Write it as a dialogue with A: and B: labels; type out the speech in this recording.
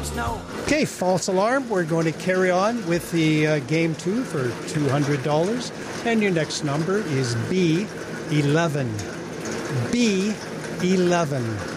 A: snow.
B: Okay, false alarm. We're going to carry on with the game 2 for $200. And your next number is B11. B11.